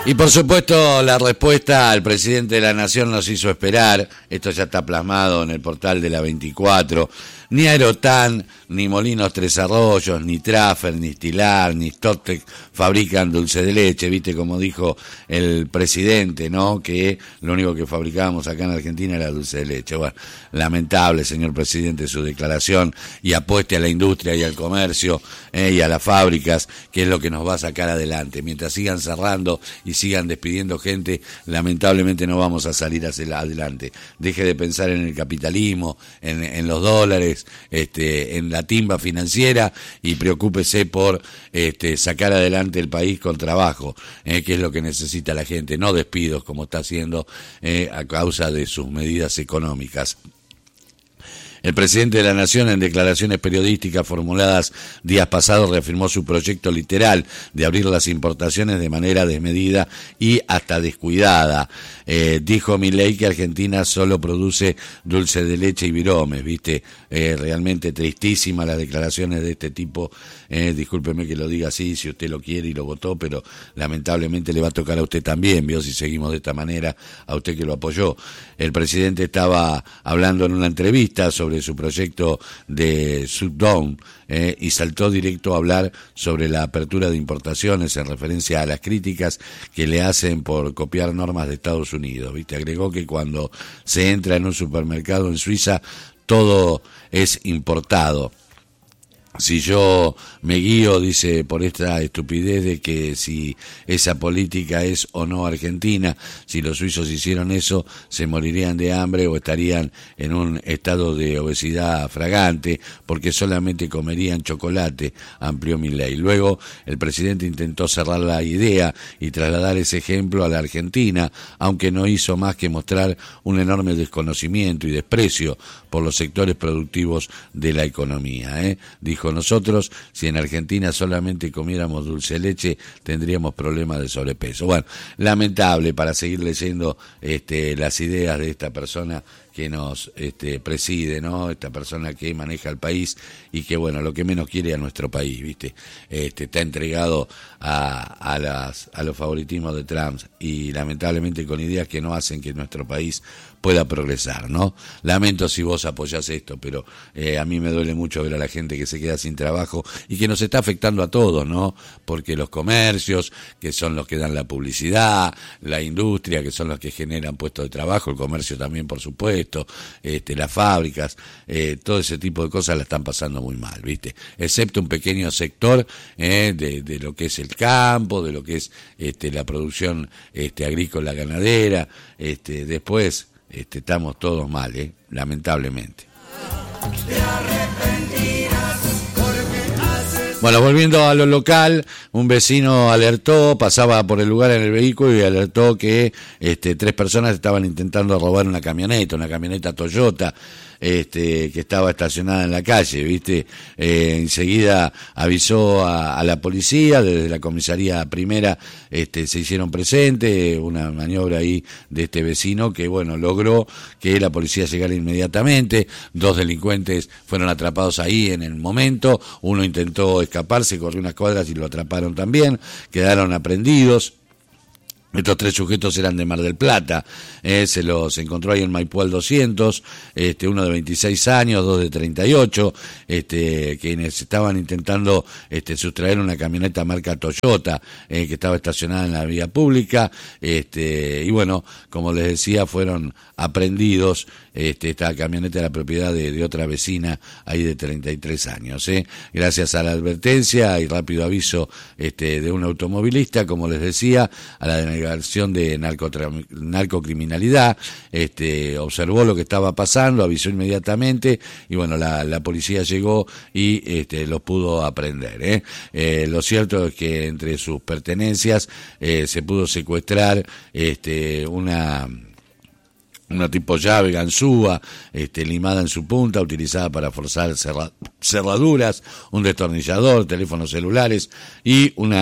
Y por supuesto la respuesta al presidente de la Nación nos hizo esperar. Esto ya está plasmado en el portal de la 24. Ni Aerotan, ni Molinos Tres Arroyos, ni Traffer, ni Stilar, ni Stottec fabrican dulce de leche, viste como dijo el presidente, ¿no? Que lo único que fabricábamos acá en Argentina era dulce de leche. Bueno, lamentable, señor presidente, su declaración, y apueste a la industria y al comercio y a las fábricas, que es lo que nos va a sacar adelante. Mientras sigan cerrando y sigan despidiendo gente, lamentablemente no vamos a salir hacia adelante. Deje de pensar en el capitalismo, en los dólares, en la timba financiera, y preocúpese por sacar adelante el país con trabajo, que es lo que necesita la gente, no despidos como está haciendo a causa de sus medidas económicas. El presidente de la Nación, en declaraciones periodísticas formuladas días pasados, reafirmó su proyecto literal de abrir las importaciones de manera desmedida y hasta descuidada. Dijo Milei que Argentina solo produce dulce de leche y viromes, ¿viste? Realmente tristísimas las declaraciones de este tipo. Discúlpeme que lo diga así, si usted lo quiere y lo votó, pero lamentablemente le va a tocar a usted también, ¿vio? Si seguimos de esta manera, a usted que lo apoyó. El presidente estaba hablando en una entrevista sobre su proyecto de shutdown y saltó directo a hablar sobre la apertura de importaciones en referencia a las críticas que le hacen por copiar normas de Estados Unidos, ¿viste? Agregó que cuando se entra en un supermercado en Suiza todo es importado. Si yo me guío, dice, por esta estupidez de que si esa política es o no argentina, si los suizos hicieron eso, se morirían de hambre o estarían en un estado de obesidad fragante, porque solamente comerían chocolate, amplió Milei. Luego, el presidente intentó cerrar la idea y trasladar ese ejemplo a la Argentina, aunque no hizo más que mostrar un enorme desconocimiento y desprecio por los sectores productivos de la economía, Dijo: nosotros, si en Argentina solamente comiéramos dulce de leche, tendríamos problemas de sobrepeso. Bueno, lamentable, para seguir leyendo las ideas de esta persona que nos preside, ¿no? Esta persona que maneja el país y que, bueno, lo que menos quiere a nuestro país, ¿viste? Está entregado a los favoritismos de Trump y lamentablemente con ideas que no hacen que nuestro país pueda progresar, ¿no? Lamento si vos apoyás esto, pero a mí me duele mucho ver a la gente que se queda sin trabajo y que nos está afectando a todos, ¿no? Porque los comercios, que son los que dan la publicidad, la industria, que son los que generan puestos de trabajo, el comercio también, por supuesto, las fábricas, todo ese tipo de cosas la están pasando muy mal, ¿viste? Excepto un pequeño sector de lo que es el campo, de lo que es la producción agrícola ganadera, después estamos todos mal, lamentablemente. Bueno, volviendo a lo local, un vecino alertó, pasaba por el lugar en el vehículo y alertó que 3 personas estaban intentando robar una camioneta Toyota, que estaba estacionada en la calle, ¿viste? Enseguida avisó a la policía, desde la comisaría primera se hicieron presentes, una maniobra ahí de este vecino que, bueno, logró que la policía llegara inmediatamente. 2 delincuentes fueron atrapados ahí en el momento, uno intentó escaparse, corrió unas cuadras y lo atraparon también, quedaron aprehendidos. Estos 3 sujetos eran de Mar del Plata, se los encontró ahí en Maipú al 200, uno de 26 años, 2 de 38, quienes estaban intentando sustraer una camioneta marca Toyota, que estaba estacionada en la vía pública, y bueno, como les decía, fueron aprehendidos. Esta camioneta era propiedad de otra vecina ahí de 33 años, Gracias a la advertencia y rápido aviso de un automovilista, como les decía, a la delegación de narcocriminalidad, observó lo que estaba pasando, avisó inmediatamente y bueno, la policía llegó y los pudo aprehender, Lo cierto es que entre sus pertenencias se pudo secuestrar una tipo llave ganzúa, limada en su punta, utilizada para forzar cerraduras, un destornillador, teléfonos celulares y una